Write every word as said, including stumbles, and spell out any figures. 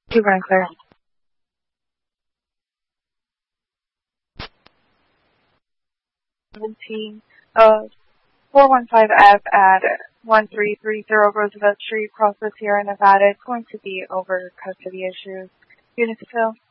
Keep running clear. seventeen, uh, four one five F at one three three zero Roosevelt Street, Crossroads, Sierra Nevada. It's going to be over custody issues. Units to fill.